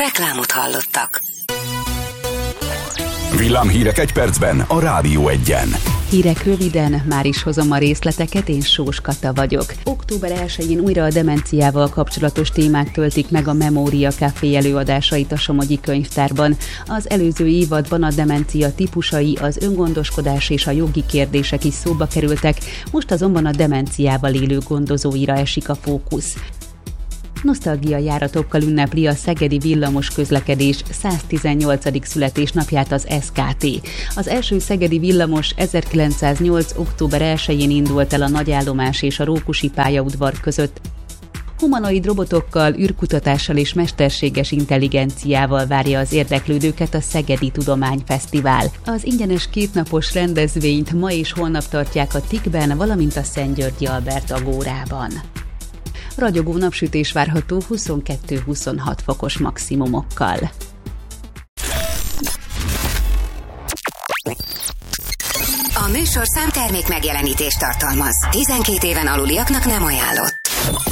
Reklámot hallottak. Villámhírek egy percben a Rádió Egyen. Hírek röviden, már is hozom a részleteket, én Sós Kata vagyok. Október 1-én újra a demenciával kapcsolatos témák töltik meg a Memória Café előadásait a Somogyi Könyvtárban. Az előző évadban a demencia típusai, az öngondoskodás és a jogi kérdések is szóba kerültek, most azonban a demenciával élő gondozóira esik a fókusz. Nosztalgia járatokkal ünnepli a szegedi villamos közlekedés 118. születésnapját az SKT. Az első szegedi villamos 1908. október 1-én indult el a Nagyállomás és a Rókusi pályaudvar között. Humanoid robotokkal, űrkutatással és mesterséges intelligenciával várja az érdeklődőket a Szegedi Tudományfesztivál. Az ingyenes kétnapos rendezvényt ma és holnap tartják a TIK-ben, valamint a Szent-Györgyi Albert agórában. Ragyogó napsütés várható 22-26 fokos maximumokkal. A műsorszám termék megjelenítést tartalmaz. 12 éven aluliaknak nem ajánlott.